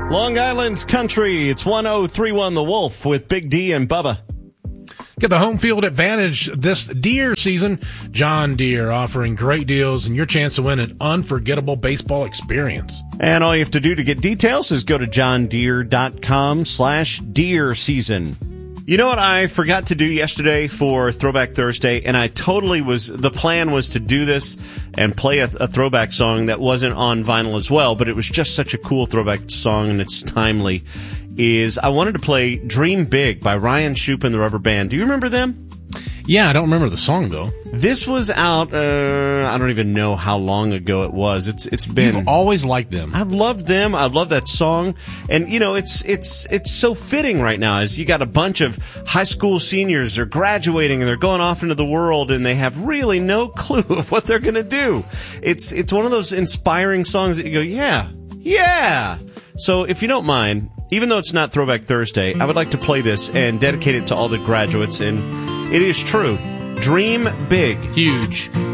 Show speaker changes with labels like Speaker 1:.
Speaker 1: Long Island's Country. It's 1031 The Wolf with Big D and Bubba.
Speaker 2: Get the home field advantage this deer season. John Deere offering great deals and your chance to win an unforgettable baseball experience.
Speaker 1: And all you have to do to get details is go to johndeere.com/deer season. You know what I forgot to do yesterday for Throwback Thursday? And the plan was to do this and play a throwback song that wasn't on vinyl as well, but it was just such a cool throwback song and it's timely. I wanted to play Dream Big by Ryan Shoup and the Rubber Band. Do you remember them?
Speaker 2: Yeah, I don't remember the song, though.
Speaker 1: This was out, I don't even know how long ago it was. It's been...
Speaker 2: You've always liked them.
Speaker 1: I've loved them. I love that song. And, it's so fitting right now as you got a bunch of high school seniors. They're graduating and they're going off into the world and they have really no clue of what they're going to do. It's one of those inspiring songs that you go, yeah. So if you don't mind, even though it's not Throwback Thursday, I would like to play this and dedicate it to all the graduates. And it is true. Dream big.
Speaker 2: Huge.